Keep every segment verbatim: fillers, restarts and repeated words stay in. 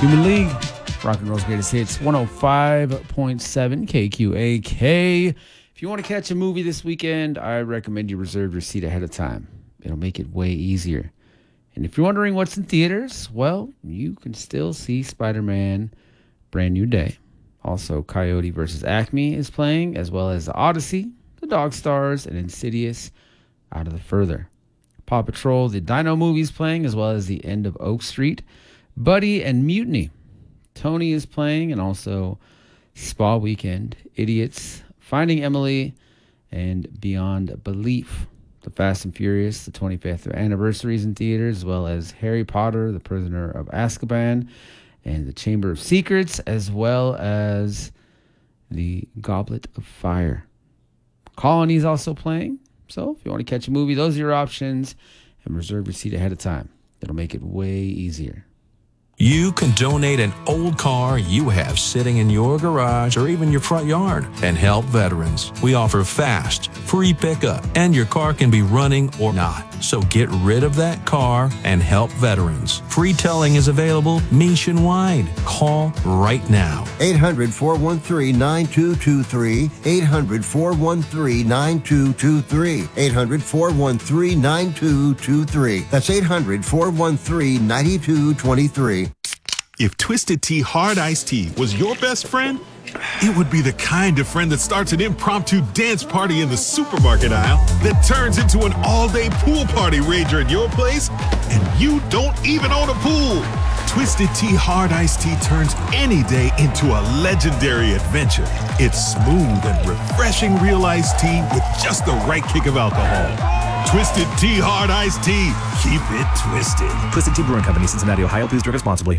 Human League, rock and roll's greatest hits, one oh five point seven K Q A K. If you want to catch a movie this weekend, I recommend you reserve your seat ahead of time. It'll make it way easier. And if you're wondering what's in theaters, well, you can still see Spider-Man Brand New Day. Also, Coyote versus Acme is playing, as well as The Odyssey, The Dog Stars, and Insidious Out of the Further. Paw Patrol, the Dino movie's playing, as well as The End of Oak Street. Buddy and Mutiny. Tony is playing, and also Spa Weekend, Idiots, Finding Emily, and Beyond Belief. The Fast and Furious, the twenty-fifth anniversary is in theaters, as well as Harry Potter, The Prisoner of Azkaban, and The Chamber of Secrets, as well as The Goblet of Fire. Colony is also playing. So if you want to catch a movie, those are your options, and reserve your seat ahead of time. That'll make it way easier. You can donate an old car you have sitting in your garage or even your front yard and help veterans. We offer fast, free pickup, and your car can be running or not. So get rid of that car and help veterans. Free towing is available nationwide. Call right now. eight hundred, four one three, nine two two three. eight hundred, four one three, nine two two three. eight hundred, four one three, nine two two three. That's eight hundred, four one three, nine two two three. If Twisted Tea Hard Iced Tea was your best friend, it would be the kind of friend that starts an impromptu dance party in the supermarket aisle that turns into an all-day pool party rager at your place, and you don't even own a pool. Twisted Tea Hard Iced Tea turns any day into a legendary adventure. It's smooth and refreshing real iced tea with just the right kick of alcohol. Twisted Tea Hard Iced Tea. Keep it twisted. Twisted Tea Brewing Company, Cincinnati, Ohio. Please drink responsibly.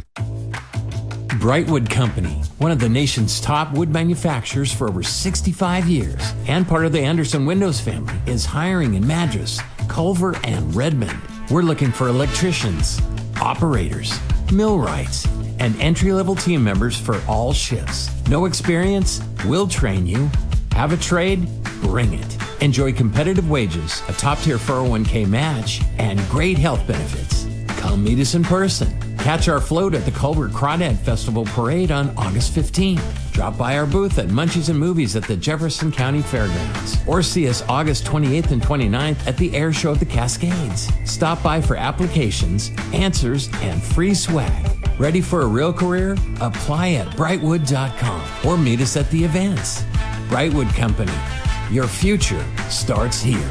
Brightwood Company, one of the nation's top wood manufacturers for over sixty-five years, and part of the Anderson Windows family, is hiring in Madras, Culver, and Redmond. We're looking for electricians, operators, millwrights, and entry-level team members for all shifts. No experience? We'll train you. Have a trade? Bring it. Enjoy competitive wages, a top-tier four oh one k match, and great health benefits. Come meet us in person. Catch our float at the Culver Crawdad Festival Parade on August fifteenth. Drop by our booth at Munchies and Movies at the Jefferson County Fairgrounds. Or see us August twenty-eighth and twenty-ninth at the Air Show at the Cascades. Stop by for applications, answers, and free swag. Ready for a real career? Apply at brightwood dot com or meet us at the events. Brightwood Company. Your future starts here.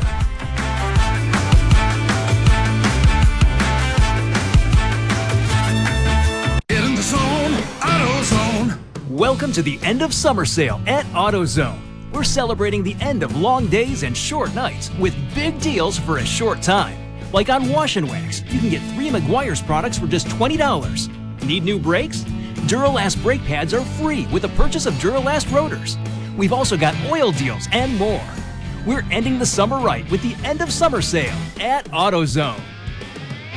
Welcome to the end of summer sale at AutoZone. We're celebrating the end of long days and short nights with big deals for a short time. Like on Wash and Wax, you can get three Meguiar's products for just twenty dollars. Need new brakes? Duralast brake pads are free with the purchase of Duralast rotors. We've also got oil deals and more. We're ending the summer right with the end of summer sale at AutoZone.